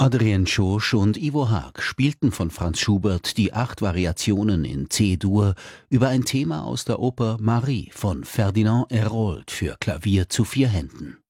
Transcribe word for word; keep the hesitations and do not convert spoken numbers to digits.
Adrien Schorsch und Ivo Haag spielten von Franz Schubert die acht Variationen in C-Dur über ein Thema aus der Oper Marie von Ferdinand Hérold für Klavier zu vier Händen.